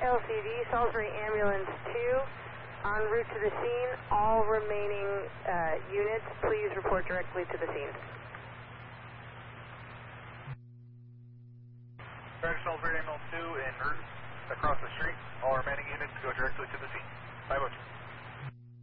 LCD, Salisbury Ambulance 2, en route to the scene. All remaining units, please report directly to the scene. Salisbury Ambulance 2 en route across the street. All remaining units go directly to the scene. 502.